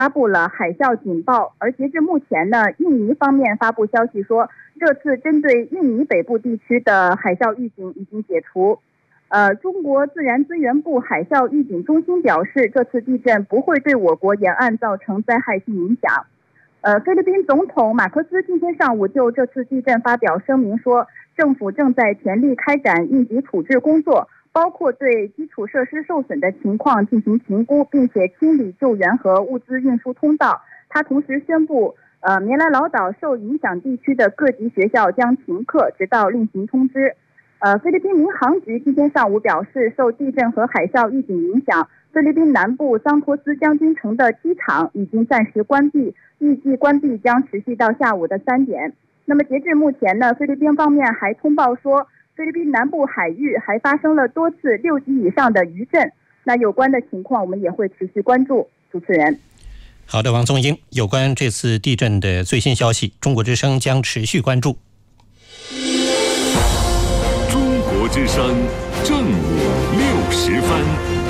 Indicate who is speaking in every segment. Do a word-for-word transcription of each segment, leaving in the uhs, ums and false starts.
Speaker 1: 发布了海啸警报，而截至目前呢，印尼方面发布消息说，这次针对印尼北部地区的海啸预警已经解除。呃，中国自然资源部海啸预警中心表示，这次地震不会对我国沿岸造成灾害性影响。呃，菲律宾总统马克思今天上午就这次地震发表声明说，政府正在全力开展应急处置工作，包括对基础设施受损的情况进行评估，并且清理救援和物资运输通道。他同时宣布，呃，棉兰老岛受影响地区的各级学校将停课，直到另行通知。呃，菲律宾民航局今天上午表示，受地震和海啸预警影响，菲律宾南部桑托斯将军城的机场已经暂时关闭，预计关闭将持续到下午的三点。那么截至目前呢，菲律宾方面还通报说，菲律宾南部海域还发生了多次六级以上的余震。那有关的情况我们也会持续关注。主持人。
Speaker 2: 好的，王宗英，有关这次地震的最新消息，中国之声将持续关注。
Speaker 3: 中国之声正午六十分，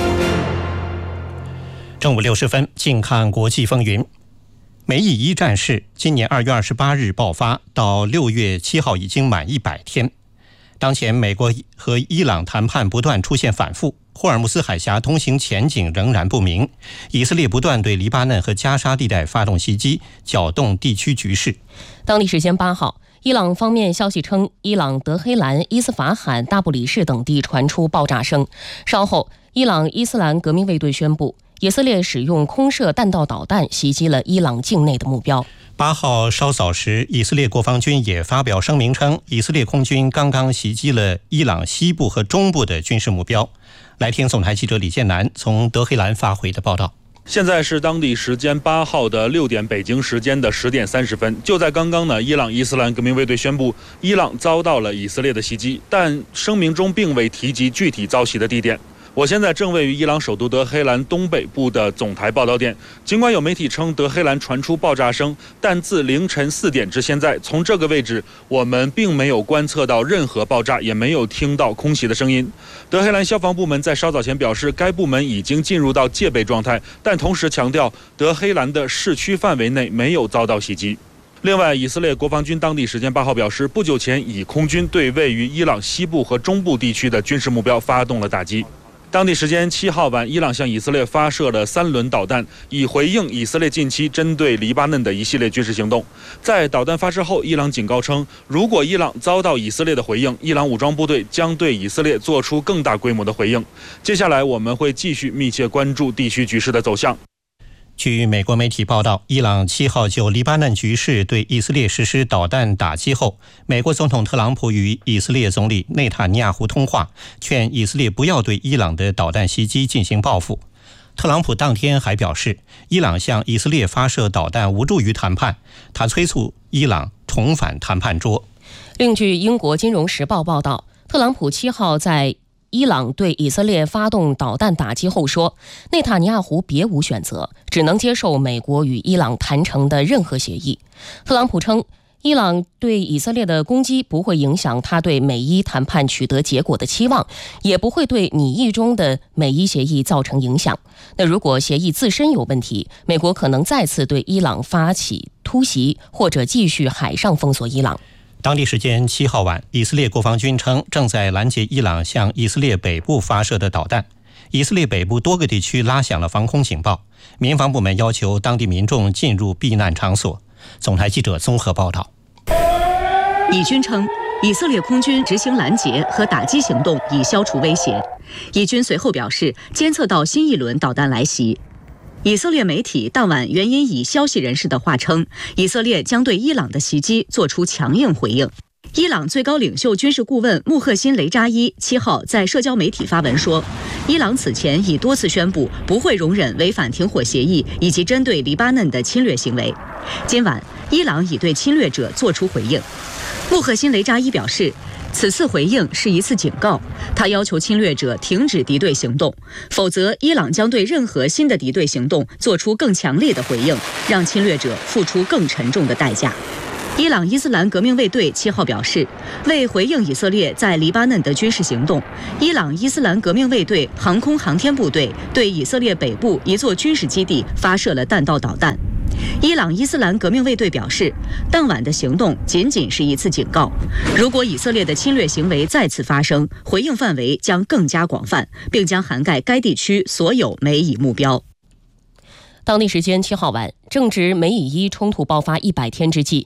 Speaker 2: 正午六十分，近看国际风云。美以伊战事今年二月二十八日爆发，到六月七号已经满一百天。当前美国和伊朗谈判不断出现反复，霍尔木斯海峡通行前景仍然不明。以色列不断对黎巴嫩和加沙地带发动袭击，搅动地区局势。
Speaker 4: 当地时间八号，伊朗方面消息称，伊朗德黑兰、伊斯法罕、大布里士等地传出爆炸声。稍后，伊朗伊斯兰革命卫队宣布，以色列使用空射弹道导弹袭击了伊朗境内的目标。
Speaker 2: 八号稍早时，以色列国防军也发表声明称，以色列空军刚刚袭击了伊朗西部和中部的军事目标。来听总台记者李建南从德黑兰发回的报道。
Speaker 5: 现在是当地时间八号的六点，北京时间的十点三十分。就在刚刚呢，伊朗伊斯兰革命卫队宣布，伊朗遭到了以色列的袭击，但声明中并未提及具体遭袭的地点。我现在正位于伊朗首都德黑兰东北部的总台报道点。尽管有媒体称德黑兰传出爆炸声，但自凌晨四点至现在，从这个位置我们并没有观测到任何爆炸，也没有听到空袭的声音。德黑兰消防部门在稍早前表示，该部门已经进入到戒备状态，但同时强调德黑兰的市区范围内没有遭到袭击。另外，以色列国防军当地时间八号表示，不久前以空军对位于伊朗西部和中部地区的军事目标发动了打击。当地时间七号晚，伊朗向以色列发射了三轮导弹，以回应以色列近期针对黎巴嫩的一系列军事行动。在导弹发射后，伊朗警告称，如果伊朗遭到以色列的回应，伊朗武装部队将对以色列做出更大规模的回应。接下来我们会继续密切关注地区局势的走向。
Speaker 2: 据美国媒体报道，伊朗七号就黎巴嫩局势对以色列实施导弹打击后，美国总统特朗普与以色列总理内塔尼亚胡通话，劝以色列不要对伊朗的导弹袭击进行报复。特朗普当天还表示，伊朗向以色列发射导弹无助于谈判，他催促伊朗重返谈判桌。
Speaker 4: 另据英国金融时报报道，特朗普七号在伊朗对以色列发动导弹打击后说，内塔尼亚胡别无选择，只能接受美国与伊朗谈成的任何协议。特朗普称，伊朗对以色列的攻击不会影响他对美伊谈判取得结果的期望，也不会对拟议中的美伊协议造成影响。那如果协议自身有问题，美国可能再次对伊朗发起突袭，或者继续海上封锁伊朗。
Speaker 2: 当地时间七号晚，以色列国防军称正在拦截伊朗向以色列北部发射的导弹。以色列北部多个地区拉响了防空警报，民防部门要求当地民众进入避难场所。总台记者综合报道。
Speaker 6: 以军称，以色列空军执行拦截和打击行动以消除威胁。以军随后表示，监测到新一轮导弹来袭。以色列媒体当晚援引以消息人士的话称，以色列将对伊朗的袭击做出强硬回应。伊朗最高领袖军事顾问穆赫辛·雷扎伊七号在社交媒体发文说，伊朗此前已多次宣布不会容忍违反停火协议以及针对黎巴嫩的侵略行为。今晚，伊朗已对侵略者作出回应。穆赫辛·雷扎伊表示，此次回应是一次警告，他要求侵略者停止敌对行动，否则伊朗将对任何新的敌对行动做出更强烈的回应，让侵略者付出更沉重的代价。 伊朗伊斯兰革命卫队七号表示，为回应以色列在黎巴嫩的军事行动，伊朗伊斯兰革命卫队航空航天部队对以色列北部一座军事基地发射了弹道导弹。伊朗伊斯兰革命卫队表示，当晚的行动仅仅是一次警告，如果以色列的侵略行为再次发生，回应范围将更加广泛，并将涵盖该地区所有美以目标。
Speaker 4: 当地时间七号晚，正值美以伊冲突爆发一百天之际，